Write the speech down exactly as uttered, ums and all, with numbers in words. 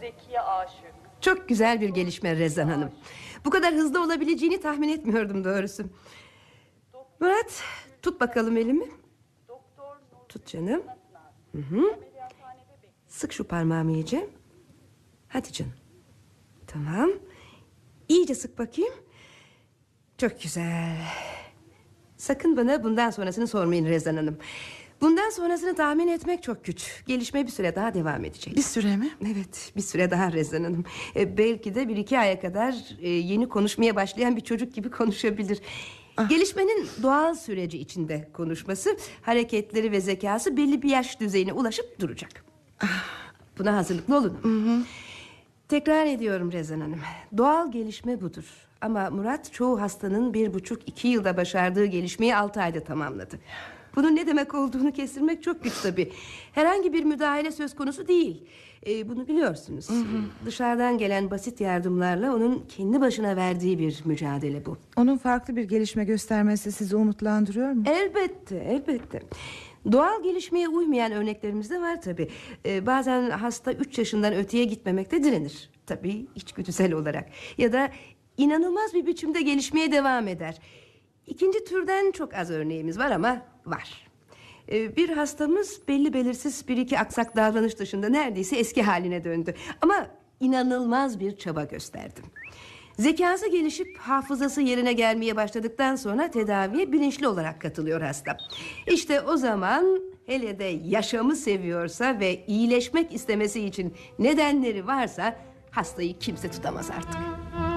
Zeki'ye aşık. Çok güzel bir gelişme Rezan Hanım. Bu kadar hızlı olabileceğini tahmin etmiyordum doğrusu. Murat, tut bakalım elimi. Tut canım. Hı hı. Sık şu parmağımı iyice. Hadi canım. Tamam. İyice sık bakayım. Çok güzel. Sakın bana bundan sonrasını sormayın Rezan Hanım. Bundan sonrasını tahmin etmek çok güç. Gelişme bir süre daha devam edecek. Bir süre mi? Evet, bir süre daha Rezan Hanım. e, Belki de bir iki aya kadar e, yeni konuşmaya başlayan bir çocuk gibi konuşabilir. ah. Gelişmenin doğal süreci içinde konuşması, hareketleri ve zekası belli bir yaş düzeyine ulaşıp duracak. ah. Buna hazırlıklı olun. Hı hı. Tekrar ediyorum Rezan Hanım. Doğal gelişme budur. Ama Murat çoğu hastanın bir buçuk iki yılda başardığı gelişmeyi altı ayda tamamladı. Bunun ne demek olduğunu kestirmek çok güç tabii. Herhangi bir müdahale söz konusu değil. Ee, bunu biliyorsunuz. Hı hı. Dışarıdan gelen basit yardımlarla onun kendi başına verdiği bir mücadele bu. Onun farklı bir gelişme göstermesi sizi umutlandırıyor mu? Elbette, elbette. Doğal gelişmeye uymayan örneklerimiz de var tabii. Ee, bazen hasta üç yaşından öteye gitmemekte direnir. Tabii içgüdüsel olarak. Ya da inanılmaz bir biçimde gelişmeye devam eder. İkinci türden çok az örneğimiz var ama var. Ee, bir hastamız belli belirsiz bir iki aksak davranış dışında neredeyse eski haline döndü. Ama inanılmaz bir çaba gösterdi. Zekası gelişip hafızası yerine gelmeye başladıktan sonra tedaviye bilinçli olarak katılıyor hasta. İşte o zaman, hele de yaşamı seviyorsa ve iyileşmek istemesi için nedenleri varsa, hastayı kimse tutamaz artık.